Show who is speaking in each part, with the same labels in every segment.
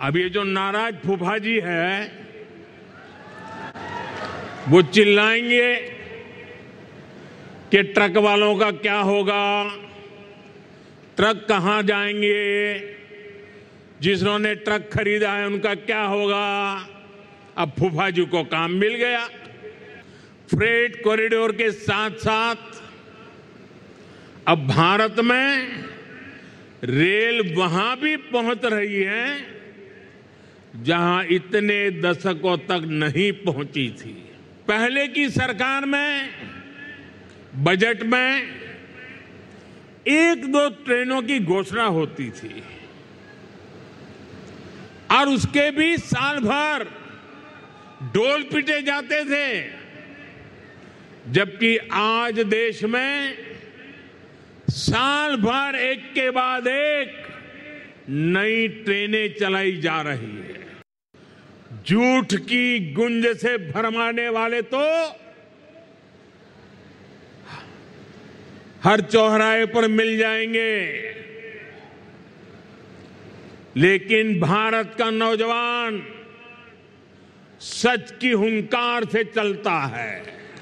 Speaker 1: अब ये जो नाराज फूफा जी है वो चिल्लाएंगे कि ट्रक वालों का क्या होगा, ट्रक कहां जाएंगे, जिन्होंने ट्रक खरीदा है उनका क्या होगा। अब फूफा जी को काम मिल गया। फ्रेट कॉरिडोर के साथ साथ अब भारत में रेल वहां भी पहुंच रही है जहां इतने दशकों तक नहीं पहुंची थी। पहले की सरकार में बजट में एक दो ट्रेनों की घोषणा होती थी और उसके भी साल भर ढोल पीटे जाते थे, जबकि आज देश में साल भर एक के बाद एक नई ट्रेनें चलाई जा रही है। झूठ की गुंज से भरमाने वाले तो हर चौराहे पर मिल जाएंगे, लेकिन भारत का नौजवान सच की हुंकार से चलता है,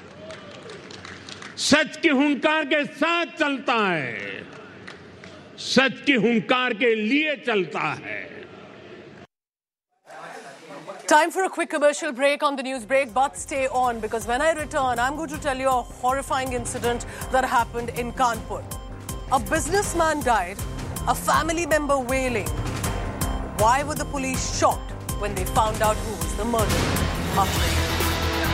Speaker 1: सच की हुंकार के साथ चलता है, सच की हुंकार के लिए चलता है।
Speaker 2: Time for a quick commercial break on the news break, but stay on because when I return, I'm going to tell you a horrifying incident that happened in Kanpur. A businessman died, a family member wailing. Why were the police shocked when they found out who was the murderer? After